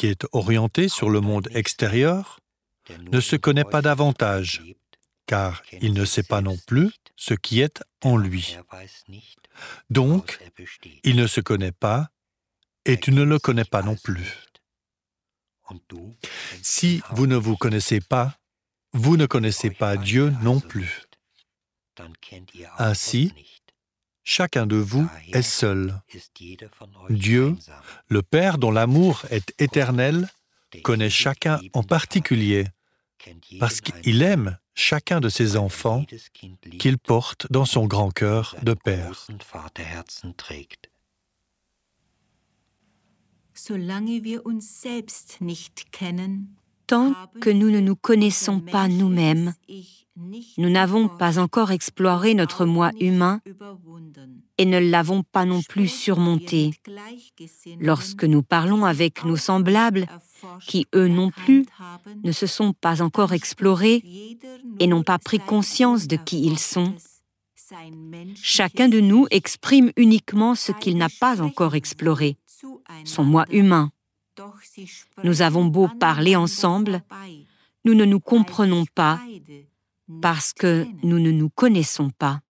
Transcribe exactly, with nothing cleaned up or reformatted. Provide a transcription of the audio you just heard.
qui est orienté sur le monde extérieur ne se connaît pas davantage, car il ne sait pas non plus ce qui est en lui. Donc, il ne se connaît pas et tu ne le connais pas non plus. Si vous ne vous connaissez pas, vous ne connaissez pas Dieu non plus. Ainsi, chacun de vous est seul. Dieu, le Père dont l'amour est éternel, connaît chacun en particulier, parce qu'il aime chacun de ses enfants qu'il porte dans son grand cœur de Père. Tant que nous ne nous connaissons pas nous-mêmes, nous n'avons pas encore exploré notre moi humain et ne l'avons pas non plus surmonté. Lorsque nous parlons avec nos semblables, qui eux non plus ne se sont pas encore explorés et n'ont pas pris conscience de qui ils sont, chacun de nous exprime uniquement ce qu'il n'a pas encore exploré, son moi humain. Nous avons beau parler ensemble, nous ne nous comprenons pas parce que nous ne nous connaissons pas.